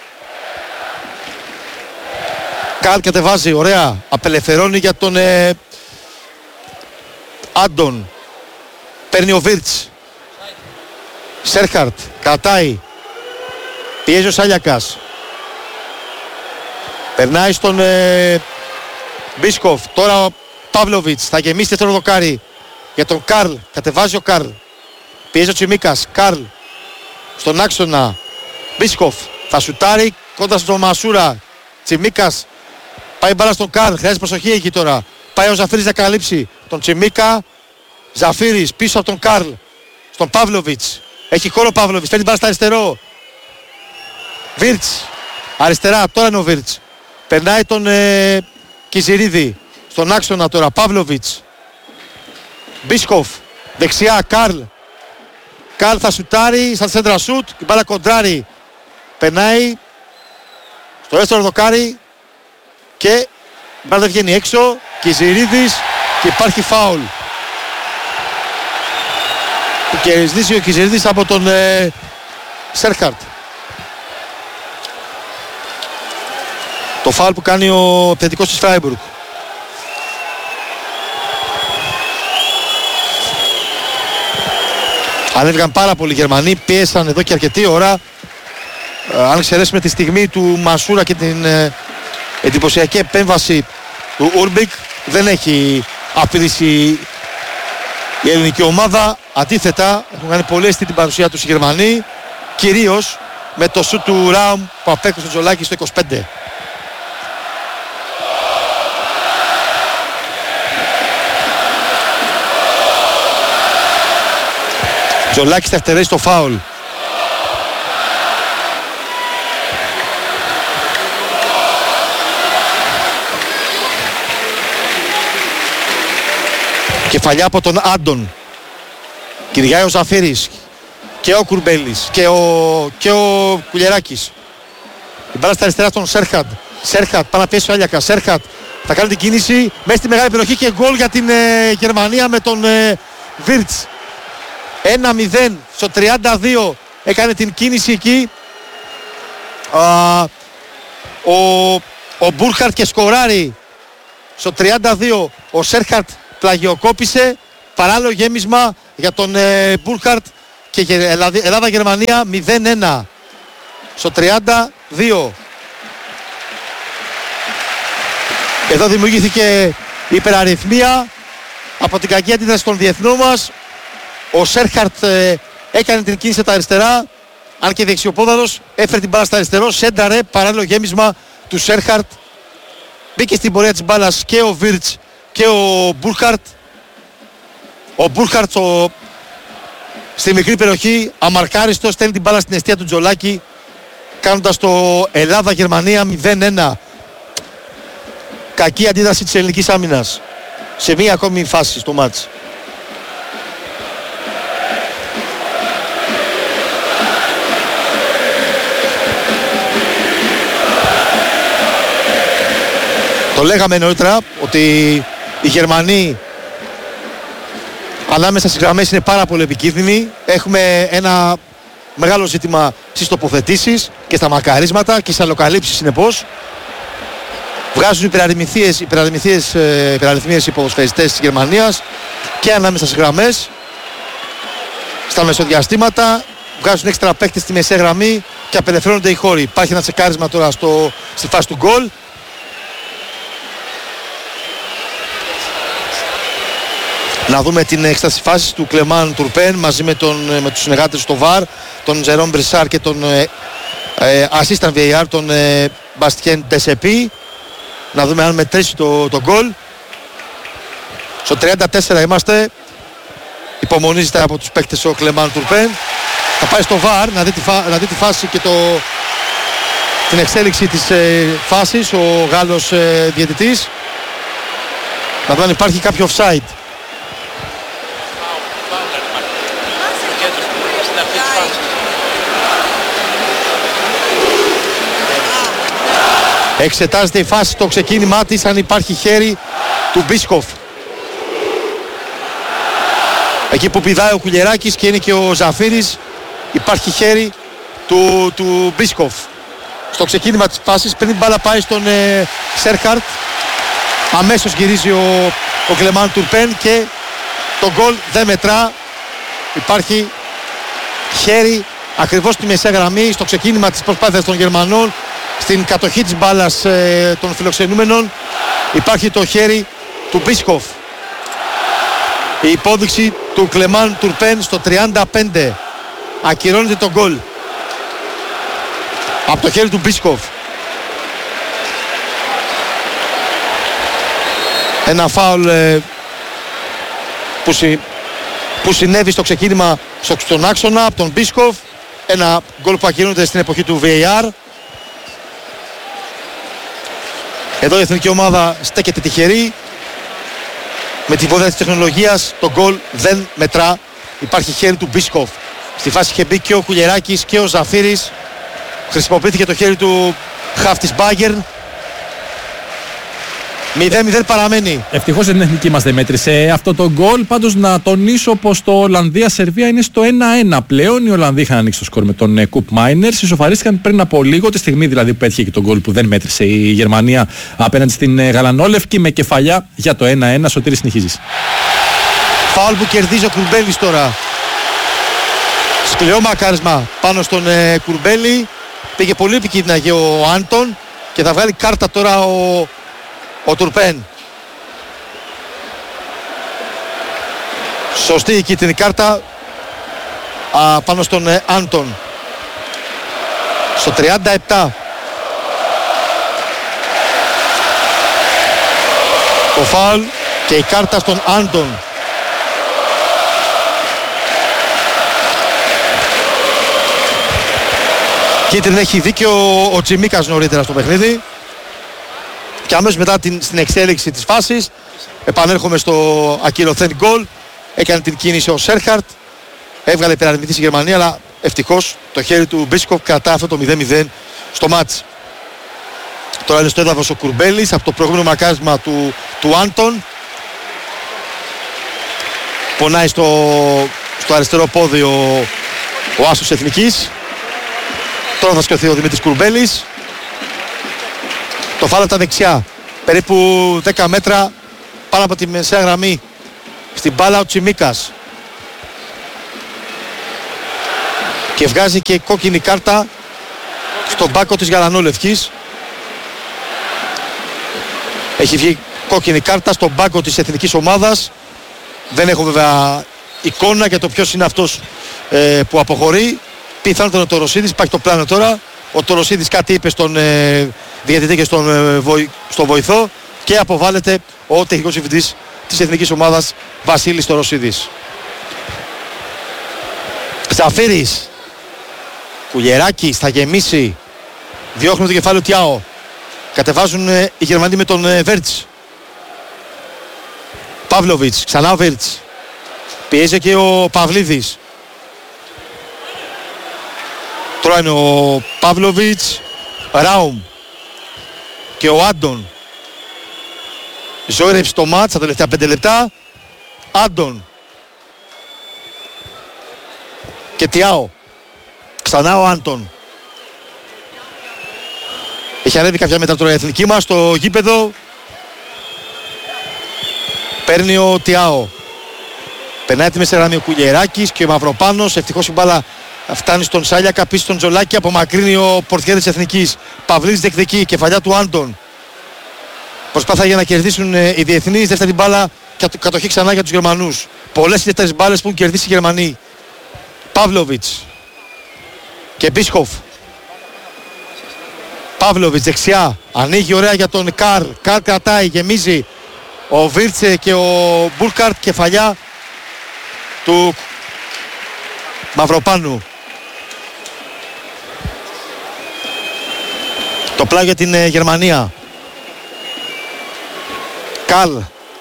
Καλ κατεβάζει, ωραία, απελευθερώνει για τον ε... Άντων. Παίρνει ο Βίρτς. Σέρχαρτ, κρατάει. Πιέζει ο Σάλιακας. Περνάει στον ε... Μπίσκοφ. Τώρα ο Παύλοβιτς θα γεμίσει δεύτερο δοκάρι για τον Καρλ. Κατεβάζει ο Καρλ. Πιέζει ο Τσιμίκας. Καρλ στον άξονα. Μπίσκοφ θα σουτάρει κοντά στον Μασούρα. Τσιμίκας. Πάει μπάλα στον Καρλ. Χρειάζεται προσοχή εκεί τώρα. Πάει ο Ζαφύρης να καλύψει τον Τσιμίκα. Ζαφύρης πίσω από τον Καρλ. Στον Παύλοβιτς. Έχει χώρο ο Παύλοβιτς. Φέρνει μπάλα στα αριστερό. Βίρτς. Αριστερά. Τώρα είναι ο Βίρτς. Περνάει τον ε, Κιζιρίδη. Στον άξονα τώρα. Παύλοβιτς. Μπίσκοφ. Δεξιά. Καρλ. Καρλ θα σουτάρει. Σαν σέντρα σουτ. Η μπάλα κοντράρει. Περνάει στο δεύτερο δοκάρι. Και η μπάλα βγαίνει έξω. Κιζιρίδης. Και υπάρχει φάουλ. Που κερδίζει ο Κιζιρίδης από τον ε, Σέρχαρτ. Το φάουλ που κάνει ο επιθετικός της Φράιμπουργκ. Ανέβηκαν πάρα πολλοί Γερμανοί, πίεσαν εδώ και αρκετή ώρα. Ε, αν εξαιρέσουμε τη στιγμή του Μασούρα και την ε, εντυπωσιακή επέμβαση του Ουρμπικ, δεν έχει απειλήσει η ελληνική ομάδα. Αντίθετα, έχουν κάνει πολύ αισθητή την παρουσία τους οι Γερμανοί, κυρίως με το σουτ του Ράουμ που απέκτησε ο Τζολάκης στο είκοσι πέντε. Τζολάκης θα ευτερέσει το φάουλ. Κεφαλιά από τον Άντων. Κυριάει ο Ζαφύρης και ο Κουρμπέλης και ο, και ο Κουλιεράκης. Η μπάλα στα αριστερά στον Σέρχατ. Σέρχατ, πάνω να πιέσει ο Άλιακας. Σέρχατ θα κάνει την κίνηση μέσα στη μεγάλη περιοχή και γκολ για την ε, Γερμανία με τον ε, Βίρτς. ένα μηδέν στο τριάντα δύο έκανε την κίνηση εκεί Α, ο, ο Μπούρχαρτ και σκοράρει στο τριάντα δύο. Ο Σέρχαρτ πλαγιοκόπησε. Παράλληλο γέμισμα για τον ε, Μπουρκαρτ και Ελλάδα-Γερμανία μηδέν ένα στο τριάντα δύο. Εδώ δημιουργήθηκε υπεραριθμία από την κακή αντίδραση των διεθνών μας. Ο Σέρχαρτ ε, έκανε την κίνηση στα αριστερά, αν και δεξιοπόδαρος, έφερε την μπάλα στα αριστερό, σένταρε, παράλληλο γέμισμα του Σέρχαρτ. Μπήκε στην πορεία της μπάλας και ο Βίρτς και ο Μπουρκαρτ. Ο Μπουρκαρτ ο... στη μικρή περιοχή, αμαρκάριστος, στέλνει την μπάλα στην αιστεία του Τζολάκη, κάνοντας το Ελλάδα-Γερμανία μηδέν ένα. Κακή αντίδραση της ελληνικής άμυνας σε μία ακόμη φάση στο μάτς. Το λέγαμε νωρίτερα ότι οι Γερμανοί ανάμεσα στις γραμμές είναι πάρα πολύ επικίνδυνοι. Έχουμε ένα μεγάλο ζήτημα στις τοποθετήσεις και στα μακαρίσματα και στις αλλοκαλύψεις συνεπώς. Βγάζουν υπεραριθμίες, υπεραριθμίες, υπεραριθμίες οι ποδοσφαιριστές της Γερμανίας και ανάμεσα στις γραμμές. Στα μεσοδιαστήματα βγάζουν έξτρα παίκτες στη μεσαία γραμμή και απελευθερώνονται οι χώροι. Υπάρχει ένα τσεκάρισμα τώρα στο, στη φάση του γκολ. Να δούμε την έκσταση φάση του Κλεμάν Τουρπέν μαζί με, τον, με τους συνεργάτες στο βαρ, τον Τζερόμ Μπρισάρ και τον ε, ε, assistant βι έι αρ, τον ε, Μπαστιέν Τεσεπί. Να δούμε αν μετρήσει το, το γκολ. Στο τριάντα τέσσερα είμαστε. Υπομονίζεται από τους παίκτες ο Κλεμάν Τουρπέν. Θα πάει στο βαρ να δει τη, φα, να δει τη φάση και το, την εξέλιξη της ε, φάσης ο Γάλλος ε, διαιτητής. Να δούμε αν υπάρχει κάποιο offside. Εξετάζεται η φάση στο ξεκίνημά της, αν υπάρχει χέρι του Μπίσκοφ. Εκεί που πηδάει ο Κουλιεράκης και είναι και ο Ζαφύρης, υπάρχει χέρι του, του Μπίσκοφ. Στο ξεκίνημα της φάσης, πριν μπάλα πάει στον ε, Σέρχαρτ, αμέσως γυρίζει ο, ο Κλεμάν Τουρπέν και το γκολ δεν μετρά. Υπάρχει χέρι ακριβώς στη μεσαία γραμμή, στο ξεκίνημα της προσπάθειας των Γερμανών. Στην κατοχή της μπάλας ε, των φιλοξενούμενων υπάρχει το χέρι του Μπίσκοφ. Η υπόδειξη του Κλεμάν Τουρπέν στο τριάντα πέντε. Ακυρώνεται το γκολ από το χέρι του Μπίσκοφ. Ένα φάουλ ε, που, συ, που συνέβη στο ξεκίνημα στο, στον άξονα από τον Μπίσκοφ. Ένα γκολ που ακυρώνεται στην εποχή του βι έι αρ. Εδώ η εθνική ομάδα στέκεται τυχερή. Με τη βοήθεια της τεχνολογίας το γκολ δεν μετρά. Υπάρχει χέρι του Μπίσκοφ. Στη φάση είχε μπει και ο Κουλιεράκης και ο Ζαφύρης. Χρησιμοποιήθηκε το χέρι του χαφ της Bayern. μηδέν μηδέν παραμένει. Ευτυχώς την εθνική μας δεν μέτρησε αυτό το γκολ. Πάντως να τονίσω πως το Ολλανδία-Σερβία είναι στο ένα ένα πλέον. Οι Ολλανδοί είχαν ανοίξει το σκορ με τον Κουπ Μάινερς. Ισοφαρίστηκαν πριν από λίγο, τη στιγμή δηλαδή που πέτυχε και τον γκολ που δεν μέτρησε η Γερμανία απέναντι στην Γαλανόλευκη, με κεφαλιά για το ένα ένα. Σωτήρη, συνεχίζεις. Φάουλ που κερδίζει ο Κουρμπέλης τώρα. Σκληρό μακάρισμα πάνω στον ε, Κουρμπέλη. Πήγε πολύ επικίνδυνα και ο Άντων και θα βγάλει κάρτα τώρα ο Ο Τουρπέν. Σωστή η κίτρινη κάρτα α, πάνω στον ε, Άντων. Στο τριάντα επτά. Το φάουλ και η κάρτα στον Άντων. Κίτρινη έχει δίκιο ο, ο Τσιμίκας νωρίτερα στο παιχνίδι. Και αμέσως μετά την, στην εξέλιξη της φάσης επανέρχομαι στο ακυρωθέν γκολ. Έκανε την κίνηση ο Σέρχαρτ. Έβγαλε υπεραριθμητής η Γερμανία, αλλά ευτυχώς το χέρι του Μπίσκοφ κρατά αυτό το μηδέν μηδέν στο μάτς. Τώρα είναι στο έδαφος ο Κουρμπέλης από το προηγούμενο μακάρισμα του, του Άντων. Πονάει στο, στο αριστερό πόδι ο, ο άσος εθνικής. Τώρα θα σκεφτεί ο Δημήτρης Κουρμπέλης. Το φάουλ από τα δεξιά, περίπου δέκα μέτρα πάνω από τη μεσαία γραμμή. Στην μπάλα ο Τσιμίκας. και βγάζει και κόκκινη κάρτα στον μπάκο της γαλανόλευκης. Έχει βγει κόκκινη κάρτα στον μπάκο της εθνικής ομάδας. Δεν έχω βέβαια εικόνα για το ποιος είναι αυτός ε, που αποχωρεί. Πιθανότατα ο Τωροσίδης, υπάρχει το πλάνο τώρα. Ο Τωροσίδης κάτι είπε στον ε, διαιτητή και στον, ε, βοη, στον βοηθό και αποβάλλεται ο τεχνικός διευθυντής της εθνικής ομάδας Βασίλης Τωροσίδης. Ζαφύρης, Κουλιεράκης θα γεμίσει, διώχνουν το κεφάλι του Τιάο, κατεβάζουν ε, οι Γερμανοί με τον ε, Βέρτς. Παύλοβιτς, ξανά ο Βέρτς, πιέζει και ο Παυλίδης. Τώρα είναι ο Παύλοβιτς, Ράουμ και ο Άντων. Ζόηρεψε το μάτς τα τελευταία πέντε λεπτά. Άντων και Τιάο. Ξανά ο Άντων. Έχει ανέβει κάποια μέτρα τώρα η εθνική μας στο γήπεδο. Παίρνει ο Τιάο. Περνάει τη μέση γραμμή ο Κουλιεράκης και ο Μαυροπάνος. Ευτυχώς η μπάλα φτάνει στον Σάλιακα, πίσω στον Τζολάκη. Απομακρύνει ο πορτιέρ της εθνικής. Παυλής δεκδική, κεφαλιά του Άντων. Προσπάθεια για να κερδίσουν ε, οι διεθνείς. Δεύτερη μπάλα και κατοχή ξανά για τους Γερμανούς. Πολλές δεύτερες μπάλες που έχουν κερδίσει οι Γερμανοί. Παύλοβιτς και Μπίσκοφ. Παύλοβιτς δεξιά. Ανοίγει ωραία για τον Καρλ. Καρλ κρατάει, γεμίζει. Ο Βίρτσε και ο Μπουρκαρτ, κεφαλιά του Μαυροπάνου. Το πλάγιο για την ε, Γερμανία. Καλ.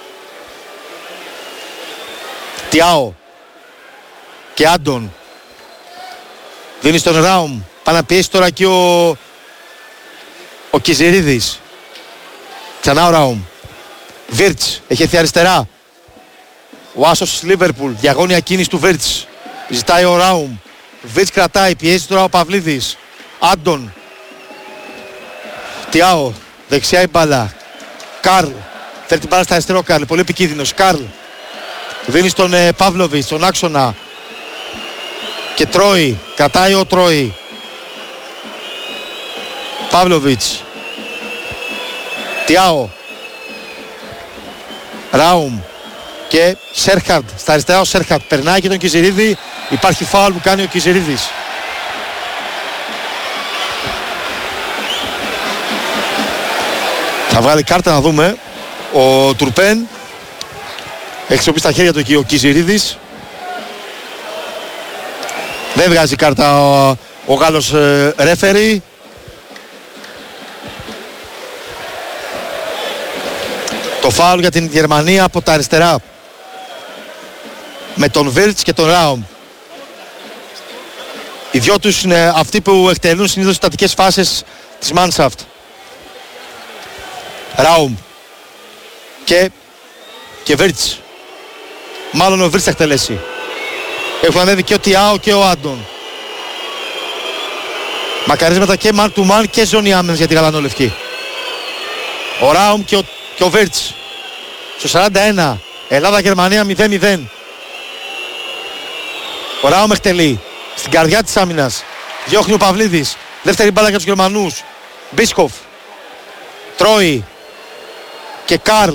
Τιάο και Άντων. Δίνει στον Ράουμ. Πάει να πιέσει τώρα και ο ο Κιζηρίδης. Ξανά ο Ράουμ. Βίρτς έχει έρθει αριστερά. Ο άσος της Λίβερπουλ. Διαγώνια κίνηση του Βίρτς. Ζητάει ο Ράουμ. Βίρτς κρατάει. Πιέζει τώρα ο Παυλίδης. Άντων. Τιάο. Δεξιά η μπάλα. Καρλ. Θέλει την μπάλα στα αριστερό Καρλ. Πολύ επικίνδυνος. Καρλ. Δίνει στον ε, Παύλοβιτς, στον άξονα. Και Τρόι. Κρατάει ο Τρόι. Παύλοβιτς. Τιάο. Ράουμ. Και Σέρχαρντ. Στα αριστερά ο Σέρχαρντ. Περνάει και τον Κιζηρίδη. Υπάρχει φάουλ που κάνει ο Κιζηρίδης. Θα βγάλει κάρτα να δούμε. Ο Τουρπέν. Έχει χρησιμοποιήσει τα χέρια του εκεί ο Κιζηρίδης. Δεν βγάζει κάρτα ο, ο Γάλλος ε, ρέφερι. Το φάουλ για την Γερμανία από τα αριστερά. Με τον Βίρτς και τον Ράουμ. Οι δυο τους είναι αυτοί που εκτελούν συνήθως στατικές φάσεις της Μάνσαφτ. Ράουμ. Και, και Βίρτς. Μάλλον ο Βίρτς θα εκτελέσει. Έχουν ανέβει και ο Τιάο και ο Άντων. Μακαρίσματα και man to man και ζώνη άμυνας για τη γαλανόλευκη. Ο Ράουμ και ο, και ο Βίρτς. Στο σαράντα ένα. Ελλάδα-Γερμανία μηδέν μηδέν. Ο Ράουμ εκτελεί. Στην καρδιά της άμυνας. Διώχνει ο Παυλίδης. Δεύτερη μπάλα για τους Γερμανούς. Μπίσκοφ. Τρόι. Και Καρλ.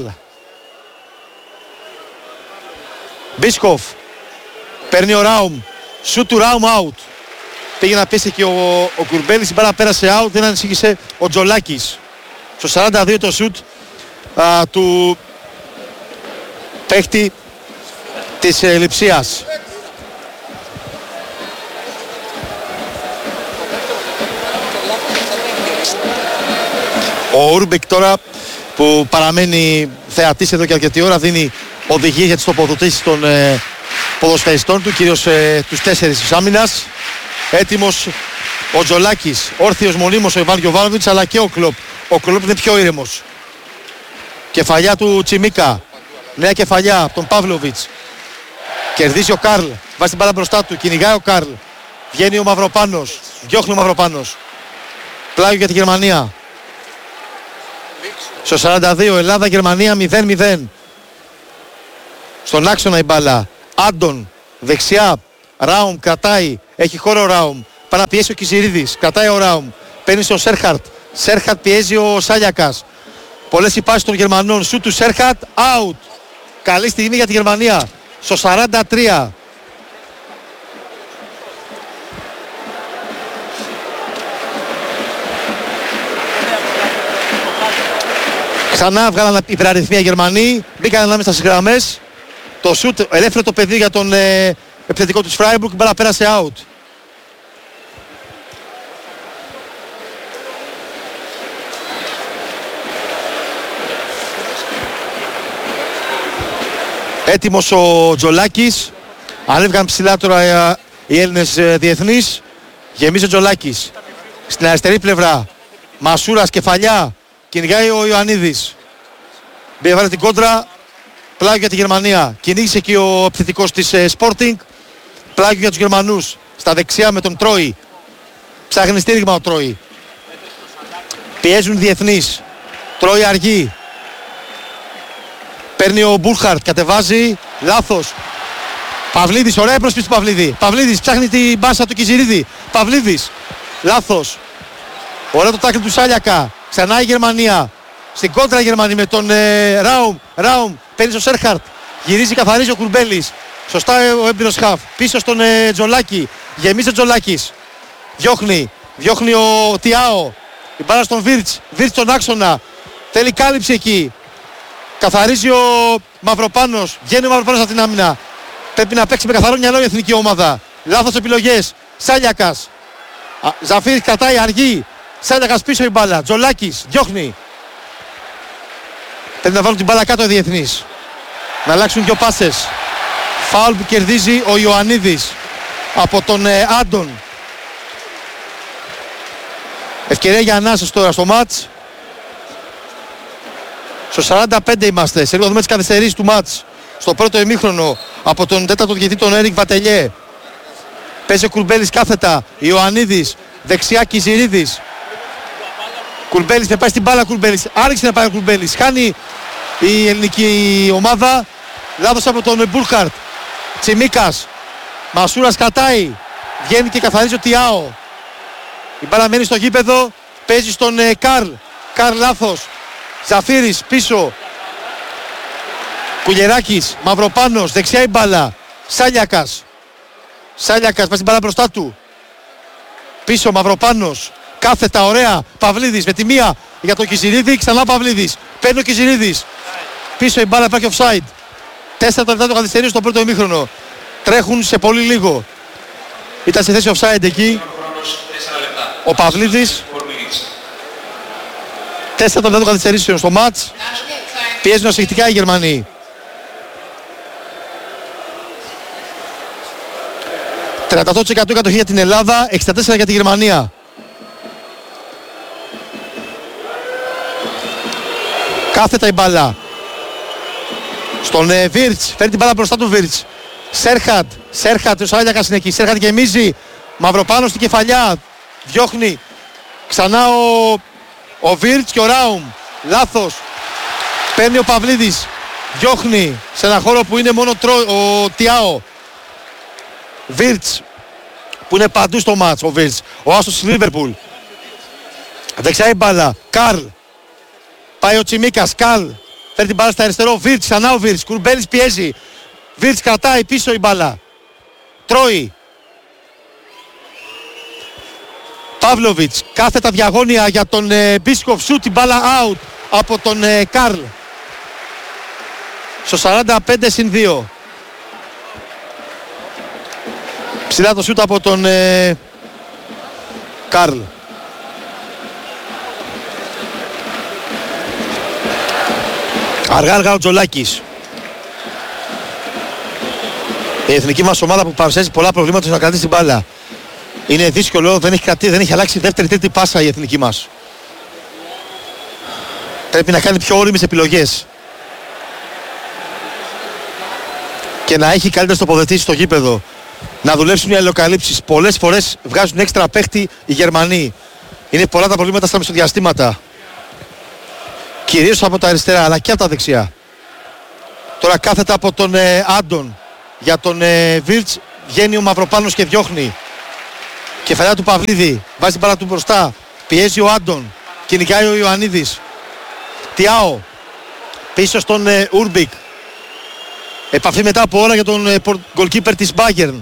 Μπίσκοφ. Παίρνει ο Ράουμ. Σουτ του Ράουμ out. Πήγε να πέσει και ο, ο Κουρμπέλης. Η μπάλα πέρασε out. Δεν ανησύχησε ο Τζολάκης. Στο σαράντα δύο το σουτ α, του παίχτη της ε, Λειψίας. Ο Ούρμπικ τώρα που παραμένει θεατής εδώ και αρκετή ώρα δίνει οδηγίες για τις τοποθετήσεις των ε, ποδοσφαιριστών του, κυρίως ε, τους τέσσερις της άμυνας. Έτοιμος ο Τζολάκης, όρθιος μονίμως ο Ιβάν Γιοβάνοβιτς, αλλά και ο Κλοπ. Ο Κλοπ είναι πιο ήρεμος. Κεφαλιά του Τσιμίκα. Νέα κεφαλιά από τον Παύλοβιτς. Κερδίζει ο Καρλ. Βάζει την μπάλα μπροστά του. Κυνηγάει ο Καρλ. Βγαίνει ο Μαυροπάνος. Διώχνει ο Μαυροπάνος. Πλάγιο για τη Γερμανία. Στο σαράντα δύο Ελλάδα-Γερμανία μηδέν μηδέν. Στον άξονα η μπάλα. Άντων. Δεξιά Ράουμ κρατάει, έχει χώρο Ράουμ. Πάει να πιέσει ο Κιζηρίδης, κρατάει ο Ράουμ. Παίρνει στο Σέρχαρτ. Σέρχαρτ πιέζει ο Σάλιακας. Πολλές οι πάσεις των Γερμανών. Σουτ του Σέρχαρτ, out. Καλή στιγμή για τη Γερμανία. Στο σαράντα τρία. Ξανά βγάλαν υπεραριθμία Γερμανοί. Μπήκαν ανάμεσα στις γραμμές. Το σουτ, ελεύθερο το παιδί για τον ε, επιθετικό του Φράιμπουργκ. Η μπάλα πέρασε out. Έτοιμος ο Τζολάκης. Ανέβηκαν ψηλά τώρα οι Έλληνες διεθνείς. Γεμίζει ο Τζολάκης. Στην αριστερή πλευρά Μασούρας, κεφαλιά. Κυνηγάει ο Ιωαννίδης. Μπήκε βάλε την κόντρα. Πλάγιο για τη Γερμανία. Κυνήγησε και ο επιθετικός της Sporting. Πλάγιο για τους Γερμανούς. Στα δεξιά με τον Τρόι. Ψάχνει στήριγμα ο Τρόι. Πιέζουν διεθνείς. Τρόι αργεί. Παίρνει ο Μπούρχαρτ, κατεβάζει, λάθος. Παυλίδης, ωραία πρόσπιση του Παυλίδη. Παυλίδης ψάχνει την μπάσα του Κιζηρίδη. Παυλίδης, λάθος. Ωραίο το τάκλι του Σάλιακα. Ξανά η Γερμανία. Στην κόντρα η Γερμανία με τον ε, Ράουμ. Ράουμ, παίρνει στο Σέρχαρτ. Γυρίζει, καθαρίζει ο Κουρμπέλης. Σωστά ο έμπειρος χαφ. Πίσω στον ε, Τζολάκη. Γεμίζει ο Τζολάκης. Διώχνει, διώχνει ο Τιάο. Η μπάλα στον Βίρτς. Βίρτς στον άξονα. Θέλει κάλυψη εκεί. Καθαρίζει ο Μαυροπάνος. Βγαίνει ο Μαυροπάνος από την άμυνα. Πρέπει να παίξει με καθαρό μυαλό η εθνική ομάδα. Λάθος επιλογές. Σάλιακας. Ζαφίρης κρατάει, αργεί. Σάλιακας πίσω η μπάλα. Τζολάκης διώχνει. Πρέπει να βάλουν την μπάλα κάτω οι διεθνείς. Να αλλάξουν δύο πάσες. Φάουλ που κερδίζει ο Ιωαννίδης από τον ε, Άντων. Ευκαιρία για ανάσες τώρα στο μάτς. Στο σαράντα πέντε είμαστε. Σε λίγο δούμε τις καθυστερήσεις του μάτς. Στο πρώτο ημίχρονο από τον τέταρτο διαιτητή τον Έρικ Βατελιέ. Παίζει ο Κουρμπέλης κάθετα. Ιωαννίδης. Δεξιά Κιζηρίδης. Κουρμπέλης δεν πάει στην μπάλα. Κουρμπέλης. Άρχισε να πάει ο Κουρμπέλης. Χάνει η ελληνική ομάδα. Λάθος από τον Μπούρχαρτ. Τσιμίκας. Μασούρας κατάει. Βγαίνει και καθαρίζει ο Τιάο. Η μπάλα μένει στο γήπεδο. Παίζει στον ε, Καρλ. Καρλ λάθος. Ζαφίρης πίσω. Κουλιεράκης. Μαυροπάνος. Δεξιά η μπάλα. Σάλιακας. Σάλιακας βάζει την μπάλα μπροστά του. Πίσω Μαυροπάνος. Κάθετα ωραία. Παυλίδης με τη μία για τον Κιζηρίδη. Ξανά Παυλίδης. Παίρνει ο Κιζηρίδης. Πίσω η μπάλα υπάρχει offside. Τέσσερα λεπτά το καθυστερείο στο πρώτο ημίχρονο. Τρέχουν σε πολύ λίγο. Ήταν σε θέση offside εκεί. Ο Παυλίδης. Τέσσερα λεπτά το καθυστερήσεων στο μάτς. Πιέζουν ασυχτικά οι Γερμανοί. τριάντα οκτώ τοις εκατό κατοχή για την Ελλάδα, εξήντα τέσσερα για τη Γερμανία. Κάθετα η μπάλα. Στον ε, Βίρτς, φέρνει την μπάλα μπροστά του Βίρτς. Σέρχατ, Σέρχατ, ο Σάλιακας είναι εκεί. Σέρχατ γεμίζει. Μαυροπάνος στην κεφαλιά. Διώχνει. Ξανά ο, ο Βίρτς και ο Ράουμ. Λάθος. Παίρνει ο Παυλίδης. Διώχνει σε ένα χώρο που είναι μόνο τρο, ο Τιάο. Βίρτς που είναι παντού στο μάτς ο Βίρτς. Ο άστος της Λίβερπουλ. Δεξιά η μπάλα. Καρλ. Πάει ο Τσιμίκας. Καρλ. Φέρνει την μπάλα στα αριστερό. Βίρτς. Ξανά ο Βίρτς. Κουρμπέλης πιέζει. Βίρτς κρατάει πίσω η μπάλα. Τρώει. Παύλοβιτς. Κάθετα διαγώνια για τον ε, Μπίσκοφ. Σουτ την μπάλα out από τον ε, Καρλ. Στο σαράντα πέντε συν δύο. Ψηλά το σούτ από τον ε, Καρλ. Αργά αργά ο Τζολάκης. Η εθνική μας ομάδα που παρουσιάζει πολλά προβλήματα να κρατήσει την μπάλα. Είναι δύσκολο, δεν έχει κρατήσει, δεν έχει αλλάξει δεύτερη τρίτη πάσα η εθνική μας. Πρέπει να κάνει πιο όριμες επιλογές. Και να έχει καλύτερες τοποθετήσεις στο γήπεδο. Να δουλέψουν οι αλληλοκαλύψεις. Πολλές φορές βγάζουν έξτρα παίχτη οι Γερμανοί. Είναι πολλά τα προβλήματα στα μεσοδιαστήματα. Κυρίως από τα αριστερά αλλά και από τα δεξιά. Τώρα κάθετα από τον ε, Άντων για τον ε, Βίρτς. βγαίνει ο Μαυροπάνος και διώχνει. Κεφαλιά του Παυλίδη, βάζει την μπάλα του μπροστά, πιέζει ο Άντων, κυνηγάει ο Ιωαννίδης. Τιάο, πίσω στον ε, Ούρμπικ. Επαφή μετά από όλα για τον ε, goalkeeper της Bayern.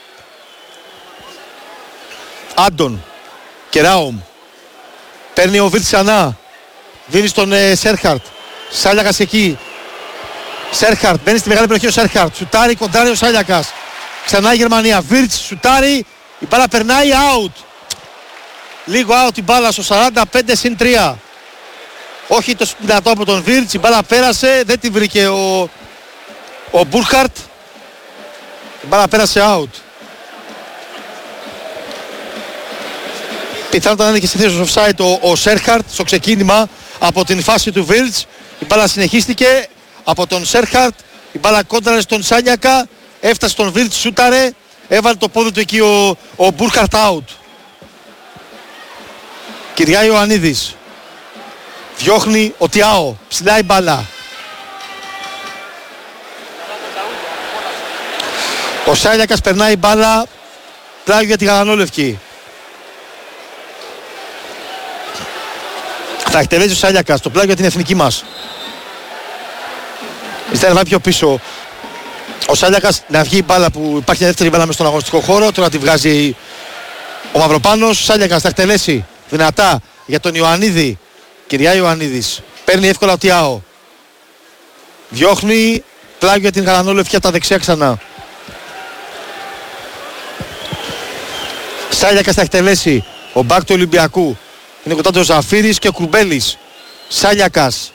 Άντων και Ράουμ. Παίρνει ο Βίρτς ξανά. Δίνει στον ε, Σέρχαρτ. Σάλιακας εκεί. Σέρχαρτ, μπαίνει στη μεγάλη περιοχή ο Σέρχαρτ. Σουτάρει, κοντράρει ο Σάλιακας. Ξανά η Γερμανία. Βίρτς, σουτάρει. Η μπάλα περνάει out. Λίγο out η μπάλα στο σαράντα πέντε συν τρία. Όχι το δυνατό από τον Βίρτς. Η μπάλα πέρασε. Δεν την βρήκε ο, ο Μπούρχαρτ. Η μπάλα πέρασε out. Πιθανότατα να είναι και στη θέση του offside ο, ο Σέρχαρτ στο ξεκίνημα από την φάση του Βίρτς. Η μπάλα συνεχίστηκε από τον Σέρχαρτ. Η μπάλα κόντραρε στον Σάλιακα. Έφτασε στον Βίρτς, σούταρε. Έβαλε το πόδι του εκεί ο, ο Μπούρχαρτ out. Κυριά Ιωαννίδης. Διώχνει ο Τιάο. Ψηλά η μπάλα. Ο Σάλιακας περνάει η μπάλα. Πλάγιο για τη γαλανόλευκη. Θα εκτελέσει ο Σάλιακας. Το πλάγιο για την εθνική μας. Ζητάει να πάει πιο πίσω. Ο Σάλιακας να βγει η μπάλα που υπάρχει μια δεύτερη μπάλα μέσα στον αγωνιστικό χώρο. Τώρα τη βγάζει ο Μαυροπάνος. Ο Σάλιακας θα εκτελέσει δυνατά για τον Ιωαννίδη. Κυριά Ιωαννίδης. Παίρνει εύκολα ο Τιάο. Διώχνει πλάγιο για την γαλανόλευκη από τα δεξιά ξανά. Σάλιακας θα εκτελέσει. Ο μπακ του Ολυμπιακού. Είναι κοντά του ο Ζαφύρης και ο Κουρμπέλης. Σάλιακας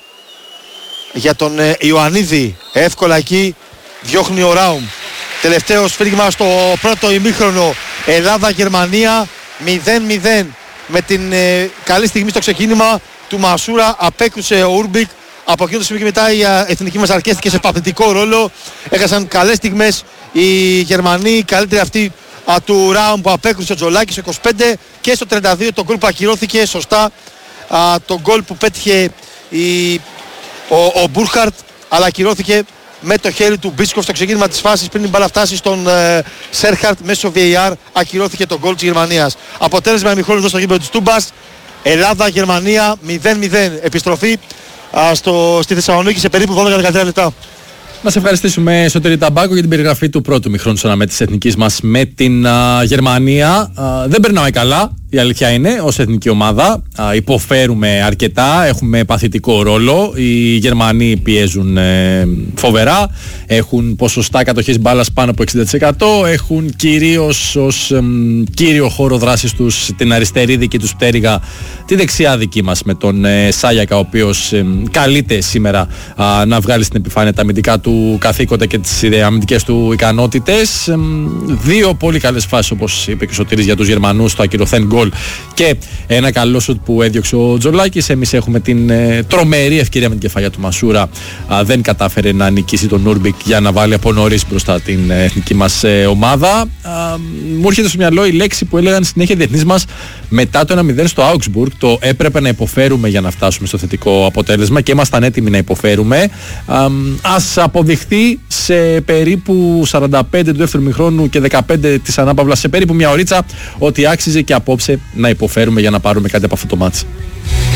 για τον ε, Ιωαννίδη. Εύκολα εκεί διώχνει ο Ράουμ. Τελευταίο σφύριγμα στο πρώτο ημίχρονο. Ελλάδα-Γερμανία μηδέν μηδέν. Με την ε, καλή στιγμή στο ξεκίνημα του Μασούρα απέκρουσε ο Ούρμπικ. Από εκείνο το σημείο και μετά η α, εθνική μας αρκέστηκε σε παθητικό ρόλο. Έχασαν καλές στιγμές οι Γερμανοί. Η καλύτερη αυτή α, του Ράουμ που απέκρουσε ο Τζολάκης στο είκοσι πέντε και στο τριάντα δύο το γκολ που ακυρώθηκε σωστά. Α, το γκολ που πέτυχε η, ο, ο Μπούρχαρτ, αλλά ακυρώθηκε με το χέρι του Μπίσκοφ στο ξεκίνημα της φάσης πριν την μπάλα φτάσει στον ε, Σέρχαρτ μέσω βι έι αρ. Ακυρώθηκε το γκολ της Γερμανίας. Αποτέλεσμα ημιχρόνου εδώ στο γήπεδο της Τούμπας. Ελλάδα-Γερμανία μηδέν μηδέν. Επιστροφή α, στο, στη Θεσσαλονίκη σε περίπου δώδεκα με δεκατρία λεπτά. Να σε ευχαριστήσουμε, Σωτήρη Ταμπάκο, για την περιγραφή του πρώτου μηχρόνου της αναμέτρησης εθνικής μας με την α, Γερμανία. Α, δεν περνάμε καλά, η αλήθεια είναι, ως εθνική ομάδα. Α, υποφέρουμε αρκετά, έχουμε παθητικό ρόλο. Οι Γερμανοί πιέζουν ε, φοβερά, έχουν ποσοστά κατοχής μπάλας πάνω από εξήντα τοις εκατό, έχουν κυρίως ως ε, κύριο χώρο δράσης τους την αριστερή δική τους πτέρυγα, τη δεξιά δική μας με τον ε, Σάλιακα, ο οποίος ε, καλείται σήμερα α, να βγάλει στην επιφάνεια τα αμυντικά του καθήκοντα και τις αμυντικές του ικανότητες. Ε, δύο πολύ καλές φάσεις, όπως είπε και ο Σωτήρης, για τους Γερμανούς, το ακυρωθέν γκολ και ένα καλό σουτ που έδιωξε ο Τζολάκης. Εμείς έχουμε την ε, τρομερή ευκαιρία με την κεφαλιά του Μασούρα. Α, δεν κατάφερε να νικήσει τον Ούρμπικ για να βάλει από νωρίς μπροστά την ε, εθνική μας ε, ομάδα. Α, μου έρχεται στο μυαλό η λέξη που έλεγαν συνέχεια οι διεθνείς μας μετά το ένα μηδέν στο Augsburg. Το έπρεπε να υποφέρουμε για να φτάσουμε στο θετικό αποτέλεσμα και ήμασταν έτοιμοι να υποφέρουμε. Α, ας αποδειχθεί σε περίπου σαράντα πέντε του δεύτερου μηχρόνου και δεκαπέντε της ανάπαυλας, σε περίπου μια ωρίτσα, ότι άξιζε και απόψε να υποφέρουμε για να πάρουμε κάτι από αυτό το μάτς.